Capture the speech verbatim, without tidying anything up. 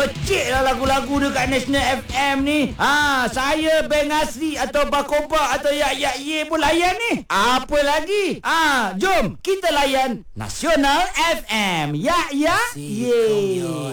Becik lah lagu-lagu dekat National F M ni. Ha, saya Beng Asri atau Bakoba atau Yak Yak Ye pun layan ni. Apa lagi? Ha, jom kita layan Nasional F M. Yak Yak Ye.